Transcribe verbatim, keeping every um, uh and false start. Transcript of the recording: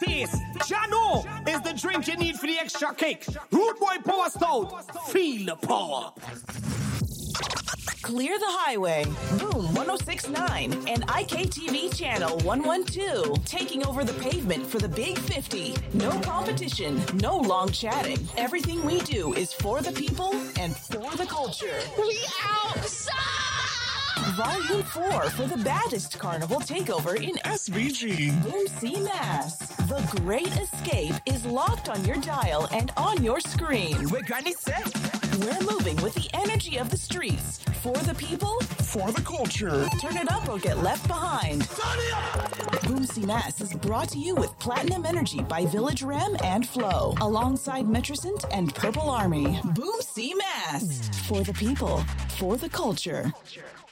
This Jano is the drink you need for the extra kick. Rude Boy Power Stout. Feel the power. Clear the highway. Boom one oh six point nine and I K T V channel one twelve. Taking over the pavement for the Big fifty. No competition, no long chatting. Everything we do is for the people and for the culture. We outside! Volume four for the baddest carnival takeover in S V G. Boom C Mass. The Great Escape is locked on your dial and on your screen. We're granny set. We're moving with the energy of the streets. For the people, for the culture. Turn it up or get left behind. Boom C Mass is brought to you with Platinum Energy by Village Rem and Flow, alongside Metricent and Purple Army. Boom C Mass. For the people, for the culture.